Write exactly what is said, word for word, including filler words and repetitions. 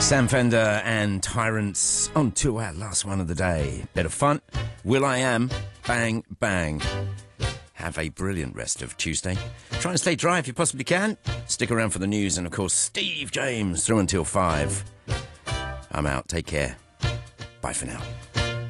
Sam Fender and Tyrants on to our last one of the day. Bit of fun. Will I Am, bang, bang. Have a brilliant rest of Tuesday. Try and stay dry if you possibly can. Stick around for the news and, of course, Steve James through until five. I'm out. Take care. Bye for now.